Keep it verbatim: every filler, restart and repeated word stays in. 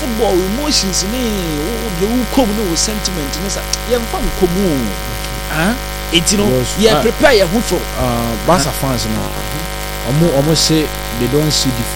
football emotions ni o de wo kom no sentiment no sa ye mfa nkomu ah enti no ye prepare ye ho for uh Barca fans no omo omo say they don't see the